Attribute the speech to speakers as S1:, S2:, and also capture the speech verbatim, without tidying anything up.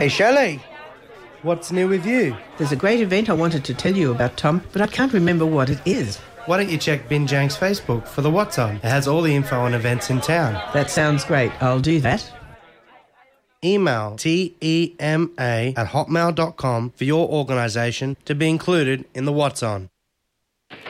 S1: Hey, Shelley. What's new with you?
S2: There's a great event I wanted to tell you about, Tom, but I can't remember what it is.
S1: Why don't you check Binjank's Facebook for the What's On? It has all the info on events in town.
S2: That sounds great. I'll do that.
S1: Email T E M A at hotmail dot com for your organisation to be included in the What's On.